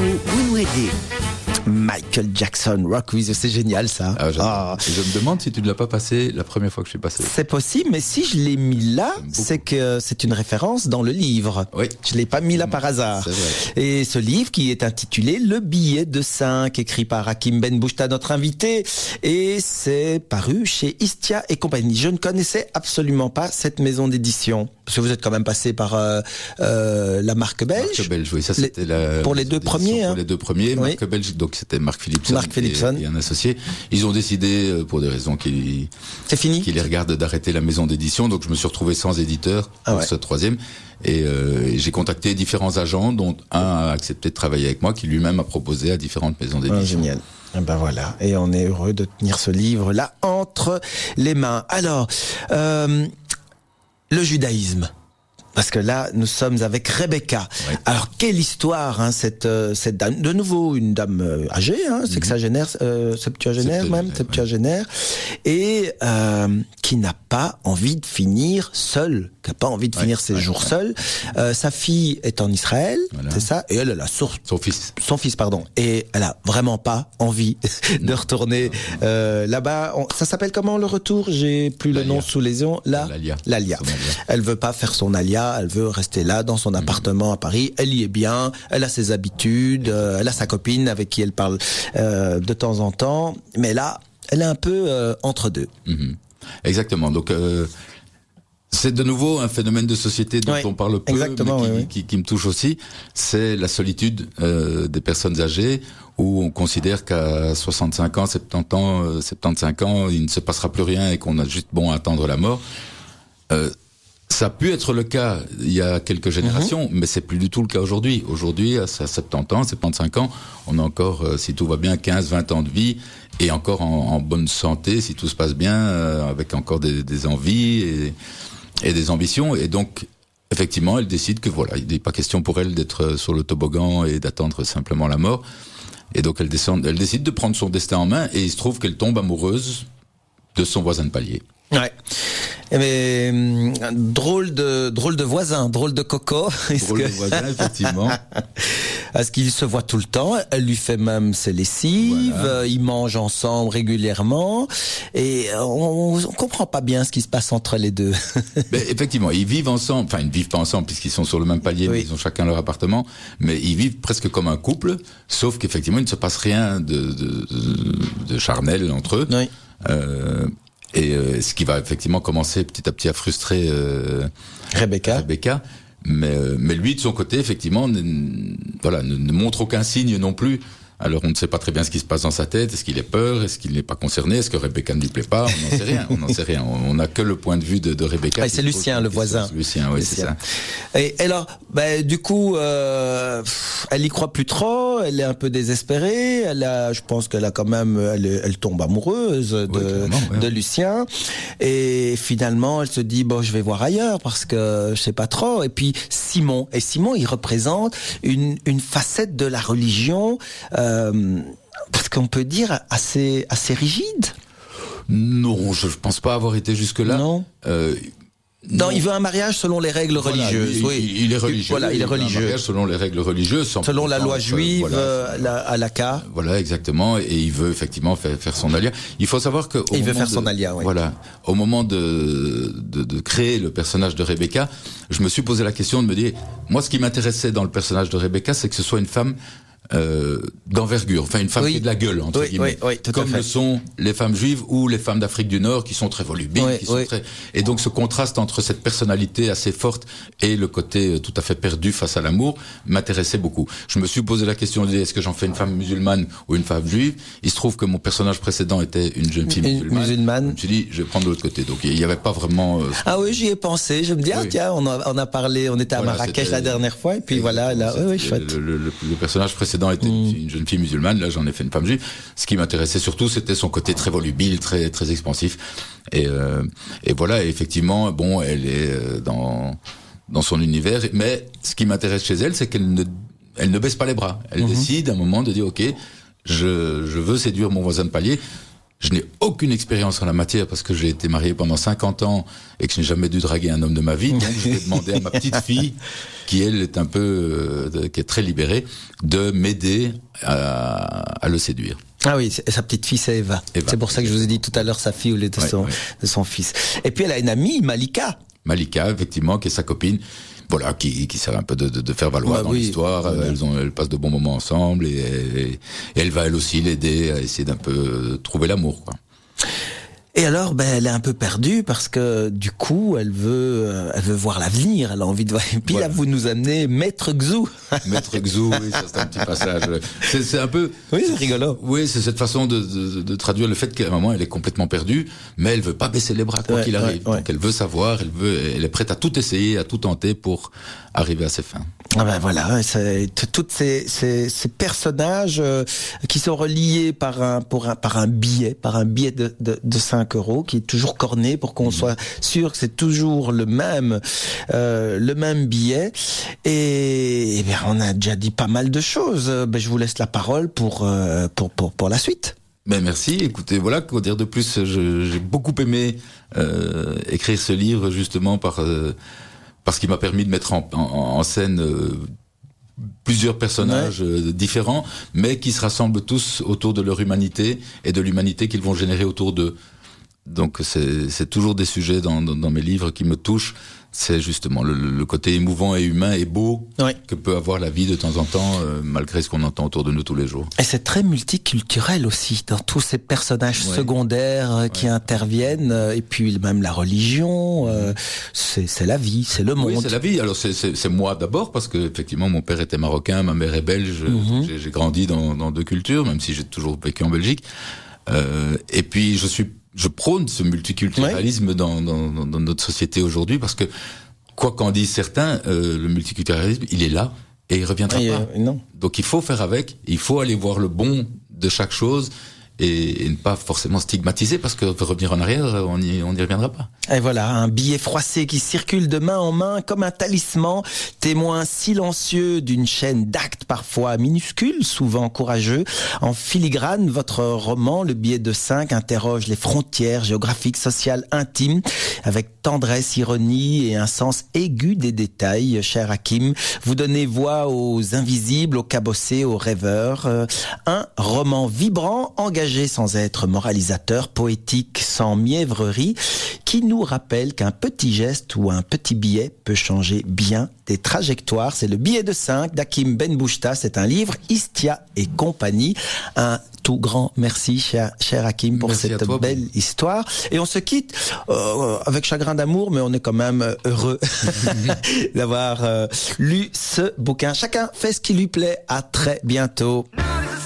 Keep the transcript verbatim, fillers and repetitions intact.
vous nous aidez. Michael Jackson, Rock With You, c'est génial ça. Ah, ah. Je me demande si tu ne l'as pas passé la première fois que je suis passé. C'est possible, mais si je l'ai mis là, c'est que c'est une référence dans le livre. Oui. Je l'ai pas mis là par hasard. C'est vrai. Et ce livre qui est intitulé Le billet de cinq, écrit par Hakim Ben Bouchta, notre invité, et c'est paru chez Istia et compagnie. Je ne connaissais absolument pas cette maison d'édition. Parce que vous êtes quand même passé par euh, euh, la marque belge. Marque belge, oui, ça c'était les, la. Pour les deux premiers, hein. Pour les deux premiers, oui. marque belge, donc c'était Marc Philipson, Marc Philipson. Et, et un associé. Ils ont décidé, pour des raisons qui, c'est fini, qui les regardent, d'arrêter la maison d'édition. Donc je me suis retrouvé sans éditeur pour ah ouais. ce troisième. Et, euh, et j'ai contacté différents agents, dont un a accepté de travailler avec moi, qui lui-même a proposé à différentes maisons d'édition. Ah, génial. Ben voilà, et on est heureux de tenir ce livre-là entre les mains. Alors, euh, le judaïsme. Parce que là, nous sommes avec Rebecca. Oui. Alors, quelle histoire, hein, cette, euh, cette dame. De nouveau, une dame euh, âgée, hein, mm-hmm. sexagénaire, euh, septuagénaire même, septuagénaire, ouais. et euh, qui n'a pas envie de finir seule, qui n'a pas envie de ouais, finir ses ouais, jours ouais. seule. Euh, sa fille est en Israël, voilà. c'est ça, et elle, elle a son, son fils. Son fils, pardon. Et elle a vraiment pas envie de retourner euh, là-bas. On, ça s'appelle comment le retour? J'ai plus L'Alia. Le nom sous les yeux. Là, L'Alia. L'Alia. Elle veut pas faire son Alia. Elle veut rester là dans son appartement à Paris. Elle y est bien. Elle a ses habitudes. Euh, elle a sa copine avec qui elle parle euh, de temps en temps. Mais là, elle est un peu euh, entre deux. Mm-hmm. Exactement. Donc euh, c'est de nouveau un phénomène de société dont oui, on parle peu, exactement, mais qui, oui, oui. Qui, qui me touche aussi. C'est la solitude euh, des personnes âgées, où on considère qu'à soixante-cinq ans, soixante-dix ans, euh, soixante-quinze ans, il ne se passera plus rien et qu'on a juste bon à attendre la mort. Euh, Ça a pu être le cas il y a quelques générations, mmh. mais c'est plus du tout le cas aujourd'hui. Aujourd'hui, à soixante-dix ans, soixante-quinze ans, on a encore, euh, si tout va bien, quinze, vingt ans de vie, et encore en, en bonne santé, si tout se passe bien, euh, avec encore des, des envies et, et des ambitions. Et donc, effectivement, elle décide que voilà, il n'est pas question pour elle d'être sur le toboggan et d'attendre simplement la mort. Et donc, elle, descend, elle décide de prendre son destin en main, et il se trouve qu'elle tombe amoureuse de son voisin de palier. Ouais. Mais drôle de drôle de voisin, drôle de coco. Drôle que... de voisin, effectivement. Parce qu'ils se voient tout le temps. Elle lui fait même ses lessives. Voilà. Ils mangent ensemble régulièrement. Et on, on comprend pas bien ce qui se passe entre les deux. Mais effectivement, ils vivent ensemble. Enfin, ils ne vivent pas ensemble puisqu'ils sont sur le même palier, oui. mais ils ont chacun leur appartement. Mais ils vivent presque comme un couple, sauf qu'effectivement, il ne se passe rien de, de, de, de charnel entre eux. Oui. Euh, Et euh, ce qui va effectivement commencer petit à petit à frustrer euh, Rebecca. Rebecca. Mais, euh, mais lui, de son côté, effectivement, ne, voilà, ne, ne montre aucun signe non plus. Alors on ne sait pas très bien ce qui se passe dans sa tête. Est-ce qu'il est peur? Est-ce qu'il n'est pas concerné? Est-ce que Rebecca ne lui plaît pas? On n'en sait rien. On n'en sait rien. On n'a que le point de vue de, de Rebecca. Ah, c'est Lucien, le voisin. Lucien, oui, c'est ça. Et alors, ben, du coup, euh, elle y croit plus trop. Elle est un peu désespérée. Elle a, je pense qu'elle a quand même, elle, elle tombe amoureuse de, oui, ouais. de Lucien. Et finalement, elle se dit bon, je vais voir ailleurs parce que je sais pas trop. Et puis Simon. Et Simon, il représente une une facette de la religion. Euh, Euh, parce qu'on peut dire assez assez rigide. Non, je ne pense pas avoir été jusque là. Non. Euh, non, non, il veut un mariage selon les règles voilà, religieuses. Il, oui, il, il est religieux. Voilà, il est religieux. Un mariage selon les règles religieuses, sans selon la loi juive, voilà, la, à l'A-K. Voilà, exactement. Et il veut effectivement faire, faire son alia. Il faut savoir que. Il veut faire de, son alia, oui. Voilà. Au moment de, de de créer le personnage de Rebecca, je me suis posé la question de me dire, moi, ce qui m'intéressait dans le personnage de Rebecca, c'est que ce soit une femme. Euh, d'envergure, enfin une femme oui. qui a de la gueule entre oui, guillemets, oui, oui, tout comme à fait. le sont les femmes juives ou les femmes d'Afrique du Nord qui sont très volubiles, oui, qui sont oui. très et donc ce contraste entre cette personnalité assez forte et le côté tout à fait perdu face à l'amour m'intéressait beaucoup. Je me suis posé la question de est-ce que j'en fais une femme musulmane ou une femme juive. Il se trouve que mon personnage précédent était une jeune fille une musulmane. musulmane. Je me suis dit je vais prendre de l'autre côté. Donc il n'y avait pas vraiment. Euh, ah oui, j'y ai pensé. Je me dis oui. ah tiens, on a on a parlé, on était à voilà, Marrakech la dernière fois et puis voilà là, oui, oui, chouette. Le, le, le, le personnage précédent était mmh. une jeune fille musulmane, là j'en ai fait une femme juive. Ce qui m'intéressait surtout, c'était son côté très volubile, très très expansif. Et, euh, et voilà, et effectivement, bon, elle est dans dans son univers. Mais ce qui m'intéresse chez elle, c'est qu'elle ne elle ne baisse pas les bras. Elle mmh. décide à un moment de dire ok, je je veux séduire mon voisin de palier. Je n'ai aucune expérience en la matière parce que j'ai été marié pendant cinquante ans et que je n'ai jamais dû draguer un homme de ma vie. Donc, je vais demander à ma petite fille, qui elle est un peu, euh, de, qui est très libérée, de m'aider à, à le séduire. Ah oui, sa petite fille, c'est Eva. Eva. C'est pour ça que je vous ai dit tout à l'heure sa fille ou de, ouais, son, ouais. de son fils. Et puis elle a une amie, Malika. Malika, effectivement, qui est sa copine. Voilà, qui, qui sert un peu de, de, de faire valoir ouais, dans oui, l'histoire. Ouais. Elles, ont, elles passent de bons moments ensemble et, et, et elle va elle aussi l'aider à essayer d'un peu trouver l'amour, quoi. Et alors, ben, elle est un peu perdue parce que du coup, elle veut, euh, elle veut voir l'avenir. Elle a envie de voir. Et puis voilà. Là, vous nous amenez Maître Xou. Maître Xou, oui, ça c'est un petit passage. C'est, c'est un peu. Oui, c'est rigolo. Oui, c'est cette façon de, de, de traduire le fait qu'à un moment, elle est complètement perdue, mais elle veut pas baisser les bras quoi ouais, qu'il arrive. Ouais, ouais. Donc, elle veut savoir, elle veut, elle est prête à tout essayer, à tout tenter pour arriver à ses fins. Ah ben voilà, c'est toutes ces, ces, ces personnages euh, qui sont reliés par un, pour un, par un billet, par un billet de, de, de cinq euros qui est toujours corné pour qu'on mmh. soit sûr que c'est toujours le même, euh, le même billet. Et, et bien, on a déjà dit pas mal de choses. Ben, je vous laisse la parole pour, euh, pour, pour, pour la suite. Ben merci. Écoutez, voilà, quoi dire de plus. Je, j'ai beaucoup aimé euh, écrire ce livre justement par. Euh, parce qu'il m'a permis de mettre en, en, en scène euh, plusieurs personnages ouais. euh, différents, mais qui se rassemblent tous autour de leur humanité et de l'humanité qu'ils vont générer autour d'eux. Donc c'est, c'est toujours des sujets dans, dans, dans mes livres qui me touchent. C'est justement le, le côté émouvant et humain et beau ouais. que peut avoir la vie de temps en temps, euh, malgré ce qu'on entend autour de nous tous les jours. Et c'est très multiculturel aussi, dans tous ces personnages ouais. secondaires euh, qui ouais. interviennent, euh, et puis même la religion, euh, c'est, c'est la vie, c'est le monde. Oui, c'est la vie. Alors c'est, c'est, c'est moi d'abord, parce que effectivement mon père était marocain, ma mère est belge, mm-hmm. j'ai, j'ai grandi dans, dans deux cultures, même si j'ai toujours vécu en Belgique. Euh, et puis je suis Je prône ce multiculturalisme ouais. dans, dans, dans notre société aujourd'hui parce que, quoi qu'en disent certains, euh, le multiculturalisme, il est là et il reviendra et pas. Euh, non. Donc il faut faire avec, il faut aller voir le bon de chaque chose et, et ne pas forcément stigmatiser parce que revenir en arrière, on n'y on y reviendra pas. Et voilà, un billet froissé qui circule de main en main comme un talisman, témoin silencieux d'une chaîne d'actes parfois minuscules, souvent courageux. En filigrane, votre roman, Le billet de cinq, interroge les frontières géographiques, sociales, intimes, avec tendresse, ironie et un sens aigu des détails. Cher Hakim, vous donnez voix aux invisibles, aux cabossés, aux rêveurs. Euh, un roman vibrant, engagé sans être moralisateur, poétique sans mièvrerie, qui nous rappelle qu'un petit geste ou un petit billet peut changer bien des trajectoires. C'est Le billet de cinq d'Hakim Benbouchta. C'est un livre Istia et compagnie. Un tout grand merci, cher, cher Hakim, pour merci cette toi, belle bon. histoire. Et on se quitte euh, avec chagrin d'amour, mais on est quand même heureux d'avoir euh, lu ce bouquin. Chacun fait ce qui lui plaît. À très bientôt.